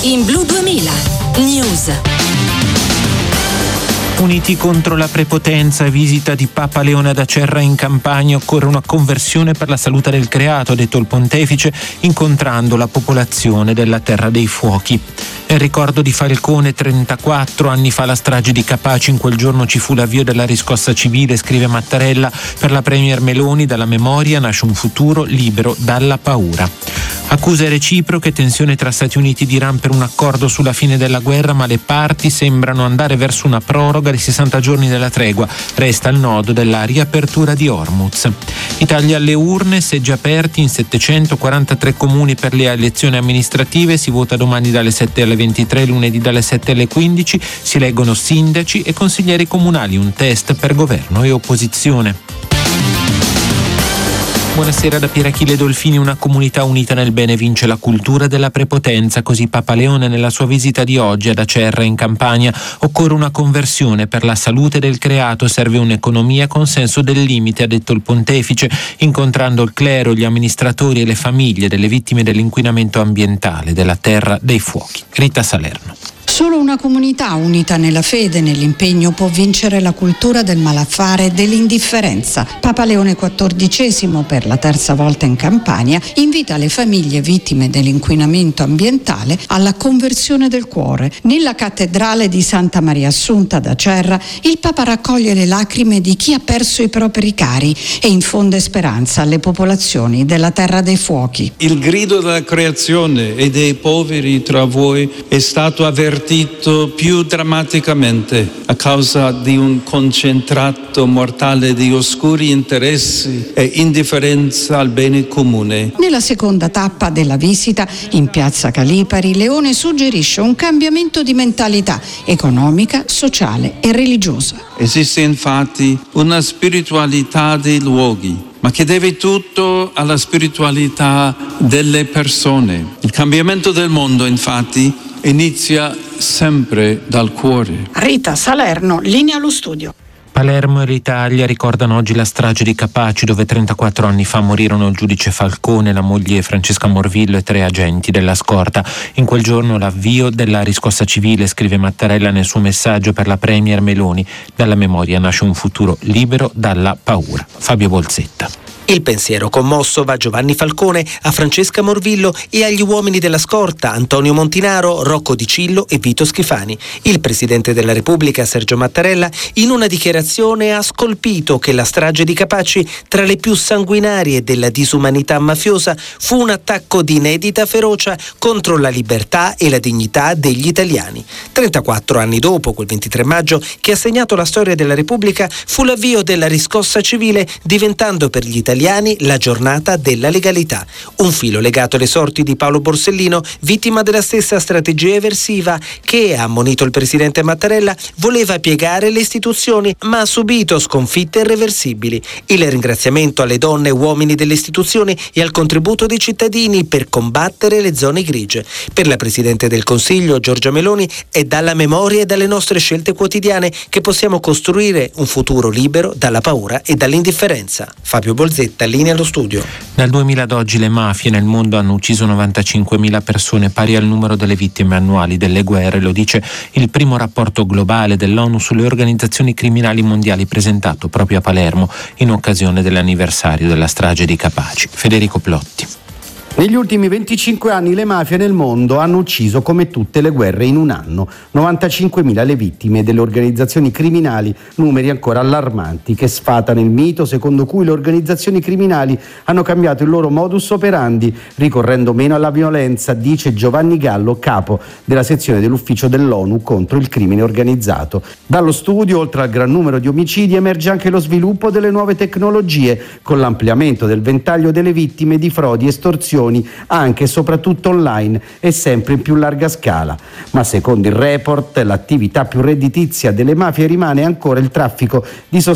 In Blu 2000 News. Uniti contro la prepotenza e visita di Papa Leone ad Acerra in Campania. Occorre una conversione per la salute del creato, ha detto il pontefice, incontrando la popolazione della Terra dei Fuochi. Nel ricordo di Falcone, 34 anni fa la strage di Capaci, in quel giorno ci fu l'avvio della riscossa civile, scrive Mattarella. Per la premier Meloni, dalla memoria nasce un futuro libero dalla paura. Accuse reciproche, tensione tra Stati Uniti ed Iran per un accordo sulla fine della guerra, ma le parti sembrano andare verso una proroga di 60 giorni della tregua. Resta il nodo della riapertura di Hormuz. Italia alle urne, seggi aperti in 743 comuni per le elezioni amministrative. Si vota domani dalle 7 alle 23, lunedì dalle 7 alle 15. Si eleggono sindaci e consiglieri comunali, un test per governo e opposizione. Buonasera da Pier Achille Dolfini. Una comunità unita nel bene vince la cultura della prepotenza, così Papa Leone nella sua visita di oggi ad Acerra in Campania. Occorre una conversione per la salute del creato, serve un'economia con senso del limite, ha detto il pontefice, incontrando il clero, gli amministratori e le famiglie delle vittime dell'inquinamento ambientale della Terra dei Fuochi. Rita Salerno. Solo una comunità unita nella fede e nell'impegno può vincere la cultura del malaffare e dell'indifferenza. Papa Leone XIV, per la terza volta in Campania, invita le famiglie vittime dell'inquinamento ambientale alla conversione del cuore. Nella cattedrale di Santa Maria Assunta ad Acerra, il Papa raccoglie le lacrime di chi ha perso i propri cari e infonde speranza alle popolazioni della Terra dei Fuochi. Il grido della creazione e dei poveri tra voi è stato avvertito più drammaticamente a causa di un concentrato mortale di oscuri interessi e indifferenza al bene comune. Nella seconda tappa della visita, in piazza Calipari, Leone suggerisce un cambiamento di mentalità economica, sociale e religiosa. Esiste infatti una spiritualità dei luoghi, ma che deve tutto alla spiritualità delle persone. Il cambiamento del mondo, infatti, inizia sempre dal cuore. Rita Salerno, linea allo studio. Palermo e l'Italia ricordano oggi la strage di Capaci, dove 34 anni fa morirono il giudice Falcone, la moglie Francesca Morvillo e 3 agenti della scorta. In quel giorno l'avvio della riscossa civile, scrive Mattarella nel suo messaggio per la premier Meloni. Dalla memoria nasce un futuro libero dalla paura. Fabio Bolzetta. Il pensiero commosso va a Giovanni Falcone, a Francesca Morvillo e agli uomini della scorta, Antonio Montinaro, Rocco Di Cillo e Vito Schifani. Il Presidente della Repubblica, Sergio Mattarella, in una dichiarazione ha scolpito che la strage di Capaci, tra le più sanguinarie della disumanità mafiosa, fu un attacco di inedita ferocia contro la libertà e la dignità degli italiani. 34 anni dopo, quel 23 maggio, che ha segnato la storia della Repubblica, fu l'avvio della riscossa civile, diventando per gli italiani la giornata della legalità. Un filo legato alle sorti di Paolo Borsellino, vittima della stessa strategia eversiva che, ha ammonito il presidente Mattarella, voleva piegare le istituzioni, ma ha subito sconfitte irreversibili. Il ringraziamento alle donne e uomini delle istituzioni e al contributo dei cittadini per combattere le zone grigie. Per la Presidente del Consiglio, Giorgia Meloni, è dalla memoria e dalle nostre scelte quotidiane che possiamo costruire un futuro libero dalla paura e dall'indifferenza. Fabio Bolzetta, linea allo studio. Dal 2000 ad oggi le mafie nel mondo hanno ucciso 95.000 persone, pari al numero delle vittime annuali delle guerre, lo dice il primo rapporto globale dell'ONU sulle organizzazioni criminali mondiali presentato proprio a Palermo in occasione dell'anniversario della strage di Capaci. Federico Plotti. Negli ultimi 25 anni le mafie nel mondo hanno ucciso, come tutte le guerre, in un anno 95.000 le vittime delle organizzazioni criminali, numeri ancora allarmanti che sfatano il mito secondo cui le organizzazioni criminali hanno cambiato il loro modus operandi ricorrendo meno alla violenza, dice Giovanni Gallo, capo della sezione dell'ufficio dell'ONU contro il crimine organizzato. Dallo studio, oltre al gran numero di omicidi, emerge anche lo sviluppo delle nuove tecnologie, con l'ampliamento del ventaglio delle vittime di frodi e estorsioni anche e soprattutto online e sempre in più larga scala. Ma secondo il report l'attività più redditizia delle mafie rimane ancora il traffico di sostanze